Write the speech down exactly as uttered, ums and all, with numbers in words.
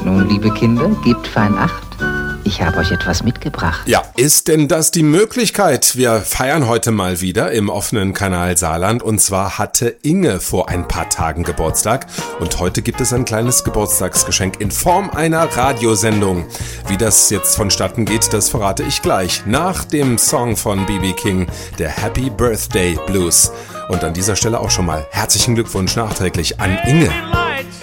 Nun, liebe Kinder, gebt fein Acht. Ich habe euch etwas mitgebracht. Ja, ist denn das die Möglichkeit? Wir feiern heute mal wieder im offenen Kanal Saarland. Und zwar hatte Inge vor ein paar Tagen Geburtstag. Und heute gibt es ein kleines Geburtstagsgeschenk in Form einer Radiosendung. Wie das jetzt vonstatten geht, das verrate ich gleich. Nach dem Song von B B King, der Happy Birthday Blues. Und an dieser Stelle auch schon mal herzlichen Glückwunsch nachträglich an Inge.